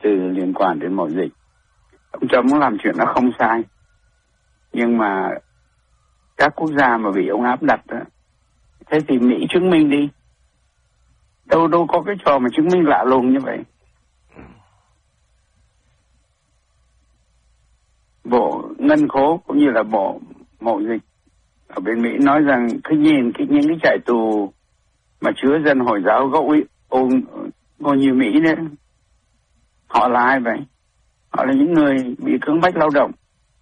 tư liên quan đến mậu dịch. Ông Trump làm chuyện nó không sai, nhưng mà các quốc gia mà bị ông áp đặt đó, thế thì Mỹ chứng minh đi. Đâu có cái trò mà chứng minh lạ lùng như vậy. Bộ Ngân khố cũng như là bộ mậu dịch ở bên Mỹ nói rằng cứ nhìn những cái trại tù mà chứa dân Hồi giáo gốc ngôi như Mỹ đấy, họ là ai vậy? Họ là những người bị cưỡng bách lao động.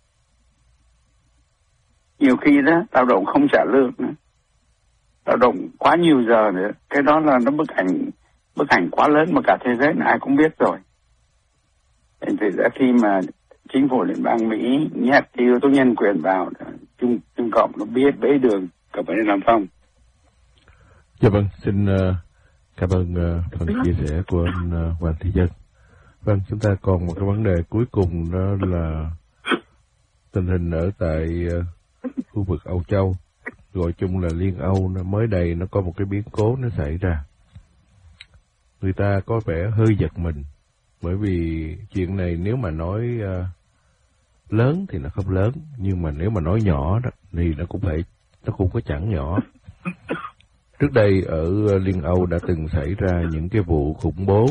Nhiều khi đó lao động không trả lương nữa, lao động quá nhiều giờ nữa. Cái đó là nó bức ảnh quá lớn mà cả thế giới ai cũng biết rồi. Thì ra khi mà chính phủ liên bang Mỹ nhét cái yếu tố nhân quyền vào, Trung Cộng nó biết bế đường cả vấn đề làm phong. Dạ vâng, xin cảm ơn phần chia sẻ của anh Hoàng Thị Dân. Vâng, chúng ta còn một cái vấn đề cuối cùng, đó là tình hình ở tại khu vực Âu Châu, gọi chung là Liên Âu. Mới đây nó có một cái biến cố nó xảy ra. Người ta có vẻ hơi giật mình, bởi vì chuyện này nếu mà nói lớn thì nó không lớn, nhưng mà nếu mà nói nhỏ đó thì nó cũng có chẳng nhỏ. Trước đây ở Liên Âu đã từng xảy ra những cái vụ khủng bố,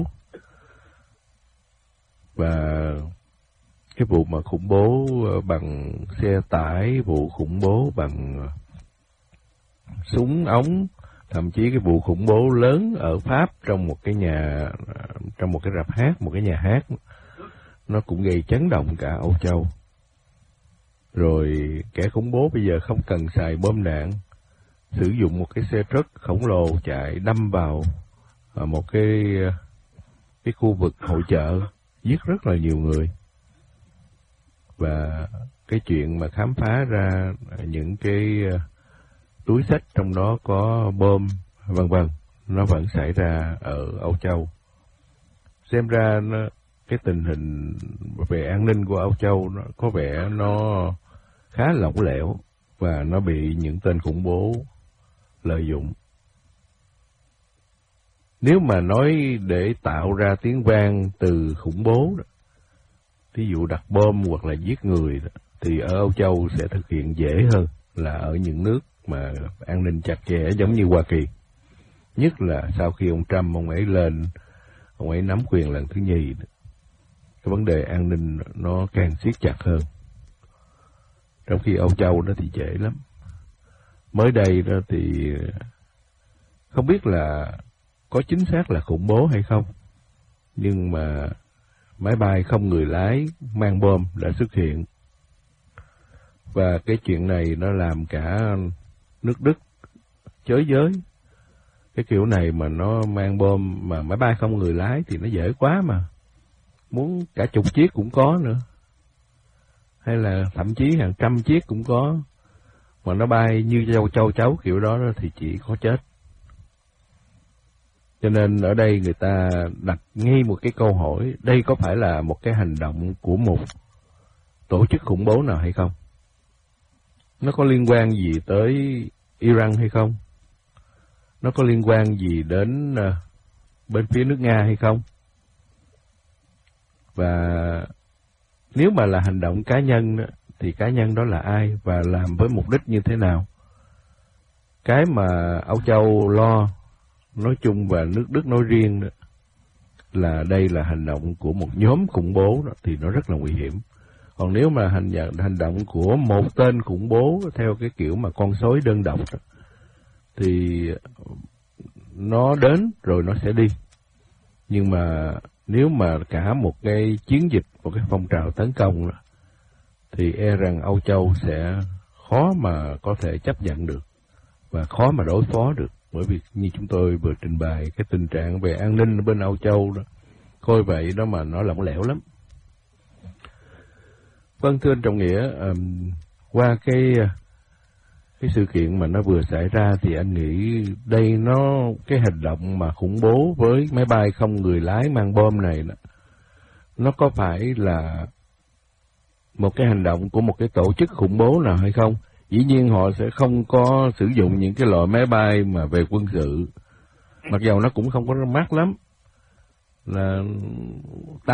và cái vụ mà khủng bố bằng xe tải, vụ khủng bố bằng súng ống, thậm chí cái vụ khủng bố lớn ở Pháp trong một cái rạp hát, một cái nhà hát, nó cũng gây chấn động cả Âu Châu. Rồi kẻ khủng bố bây giờ không cần xài bom đạn, sử dụng một cái xe truck khổng lồ chạy đâm vào một cái khu vực hội chợ, giết rất là nhiều người. Và cái chuyện mà khám phá ra những cái túi xách trong đó có bom vân vân, nó vẫn xảy ra ở Âu Châu. Xem ra cái tình hình về an ninh của Âu Châu nó có vẻ nó khá lỏng lẻo, và nó bị những tên khủng bố lợi dụng. Nếu mà nói để tạo ra tiếng vang từ khủng bố đó, ví dụ đặt bom hoặc là giết người đó, thì ở Âu Châu sẽ thực hiện dễ hơn là ở những nước mà an ninh chặt chẽ giống như Hoa Kỳ. Nhất là sau khi ông Trump, ông ấy lên, ông ấy nắm quyền lần thứ nhì đó, cái vấn đề an ninh nó càng siết chặt hơn. Trong khi Âu Châu đó thì dễ lắm. Mới đây đó thì không biết là có chính xác là khủng bố hay không, nhưng mà máy bay không người lái mang bom đã xuất hiện. Và cái chuyện này nó làm cả nước Đức chới giới. Cái kiểu này mà nó mang bom mà máy bay không người lái thì nó dễ quá mà. Muốn cả chục chiếc cũng có nữa. Hay là thậm chí hàng trăm chiếc cũng có. Mà nó bay như châu chấu kiểu đó thì chỉ có chết. Cho nên ở đây người ta đặt ngay một cái câu hỏi, đây có phải là một cái hành động của một tổ chức khủng bố nào hay không? Nó có liên quan gì tới Iran hay không? Nó có liên quan gì đến bên phía nước Nga hay không? Và nếu mà là hành động cá nhân thì cá nhân đó là ai và làm với mục đích như thế nào? Cái mà Âu Châu lo nói chung và nước Đức nói riêng đó, là đây là hành động của một nhóm khủng bố đó, thì nó rất là nguy hiểm. Còn nếu mà hành động của một tên khủng bố theo cái kiểu mà con sói đơn độc đó, thì nó đến rồi nó sẽ đi. Nhưng mà nếu mà cả một cái chiến dịch, một cái phong trào tấn công đó, thì e rằng Âu Châu sẽ khó mà có thể chấp nhận được và khó mà đối phó được. Bởi vì như chúng tôi vừa trình bày cái tình trạng về an ninh ở bên Âu Châu đó, coi vậy đó mà nó lỏng lẻo lắm. Vâng, thưa anh Trọng Nghĩa, qua cái sự kiện mà nó vừa xảy ra thì anh nghĩ đây cái hành động mà khủng bố với máy bay không người lái mang bom này đó, nó có phải là một cái hành động của một cái tổ chức khủng bố nào hay không? Dĩ nhiên họ sẽ không có sử dụng những cái loại máy bay mà về quân sự, mặc dầu nó cũng không có mắc lắm, là